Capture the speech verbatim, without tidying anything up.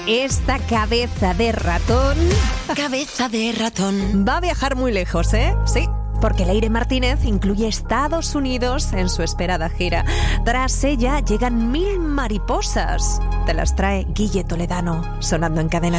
Esta cabeza de ratón... Cabeza de ratón. Va a viajar muy lejos, ¿eh? Sí, porque Leire Martínez incluye Estados Unidos en su esperada gira. Tras ella llegan Mil mariposas. Te las trae Guille Toledano, sonando en Cadena